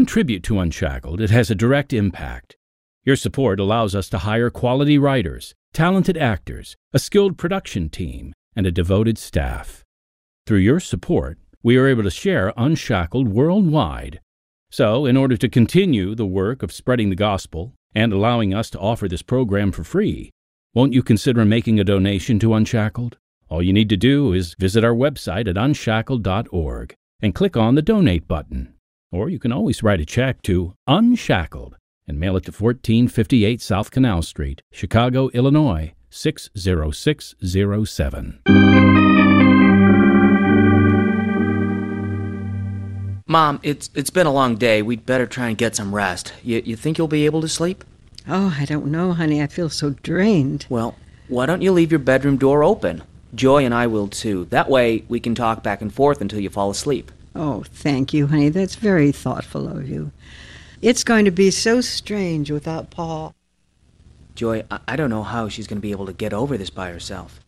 contribute to Unshackled, it has a direct impact. Your support allows us to hire quality writers, talented actors, a skilled production team, and a devoted staff. Through your support, we are able to share Unshackled worldwide. So, in order to continue the work of spreading the gospel and allowing us to offer this program for free, won't you consider making a donation to Unshackled? All you need to do is visit our website at unshackled.org and click on the Donate button. Or you can always write a check to Unshackled and mail it to 1458 South Canal Street, Chicago, Illinois, 60607. Mom, it's been a long day. We'd better try and get some rest. You think you'll be able to sleep? Oh, I don't know, honey. I feel so drained. Well, why don't you leave your bedroom door open? Joy and I will too. That way we can talk back and forth until you fall asleep. Oh, thank you, honey. That's very thoughtful of you. It's going to be so strange without Paul. Joy, I don't know how she's going to be able to get over this by herself.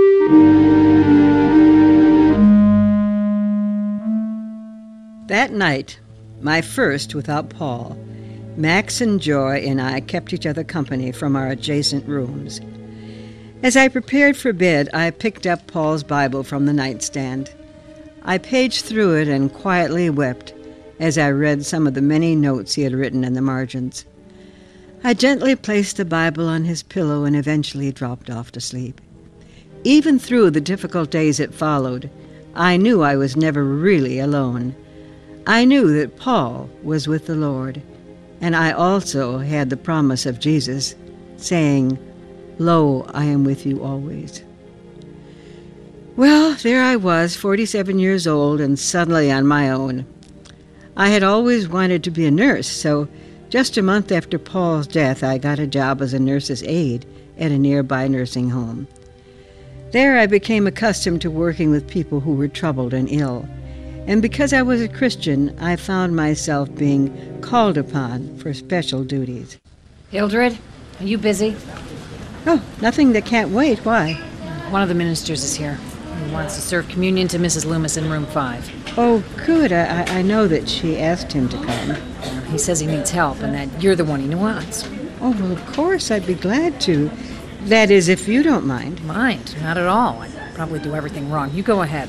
That night, my first without Paul, Max and Joy and I kept each other company from our adjacent rooms. As I prepared for bed, I picked up Paul's Bible from the nightstand. I paged through it and quietly wept as I read some of the many notes he had written in the margins. I gently placed the Bible on his pillow and eventually dropped off to sleep. Even through the difficult days that followed, I knew I was never really alone. I knew that Paul was with the Lord, and I also had the promise of Jesus saying, "Lo, I am with you always." Well, there I was, 47 years old, and suddenly on my own. I had always wanted to be a nurse, so just a month after Paul's death, I got a job as a nurse's aide at a nearby nursing home. There I became accustomed to working with people who were troubled and ill, and because I was a Christian, I found myself being called upon for special duties. Hildred, are you busy? Oh, nothing that can't wait. Why? One of the ministers is here. He wants to serve communion to Mrs. Loomis in room 5. Oh, good. I know that she asked him to come. He says he needs help and that you're the one he wants. Oh, well, of course, I'd be glad to. That is, if you don't mind. Mind? Not at all. I'd probably do everything wrong. You go ahead.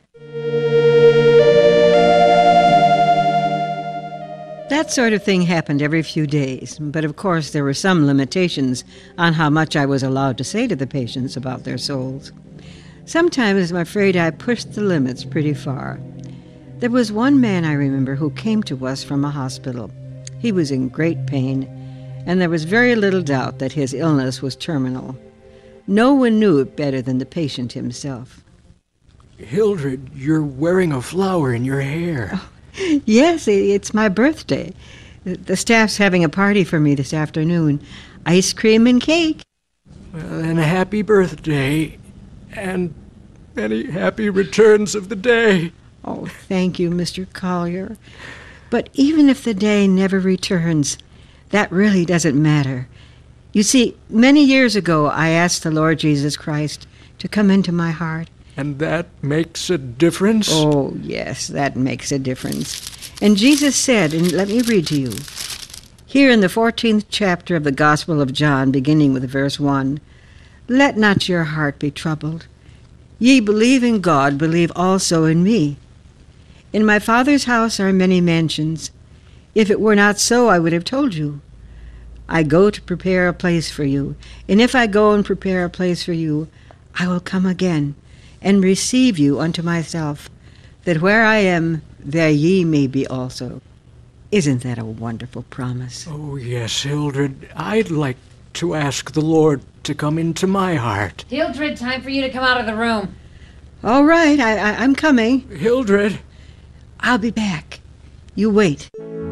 That sort of thing happened every few days, but of course there were some limitations on how much I was allowed to say to the patients about their souls. Sometimes I'm afraid I pushed the limits pretty far. There was one man I remember who came to us from a hospital. He was in great pain, and there was very little doubt that his illness was terminal. No one knew it better than the patient himself. Hildred, you're wearing a flower in your hair. Oh, yes, it's my birthday. The staff's having a party for me this afternoon. Ice cream and cake. Well, and a happy birthday, and many happy returns of the day. Oh, thank you, Mr. Collier. But even if the day never returns, that really doesn't matter. You see, many years ago, I asked the Lord Jesus Christ to come into my heart. And that makes a difference? Oh, yes, that makes a difference. And Jesus said, and let me read to you, here in the 14th chapter of the Gospel of John, beginning with verse 1, "Let not your heart be troubled. Ye believe in God, believe also in me. In my Father's house are many mansions. If it were not so, I would have told you. I go to prepare a place for you. And if I go and prepare a place for you, I will come again and receive you unto myself, that where I am, there ye may be also." Isn't that a wonderful promise? Oh, yes, Hildred. I'd like to ask the Lord to come into my heart. Hildred, time for you to come out of the room. All right, I'm coming. Hildred. I'll be back. You wait.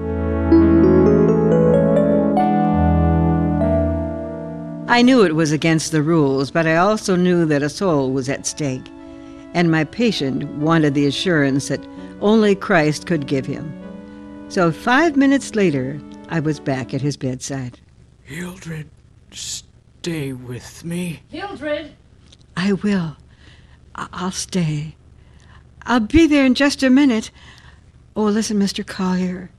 I knew it was against the rules, but I also knew that a soul was at stake, and my patient wanted the assurance that only Christ could give him. So 5 minutes later, I was back at his bedside. Hildred, stay with me. Hildred! I will. I'll stay. I'll be there in just a minute. Oh, listen, Mr. Collier.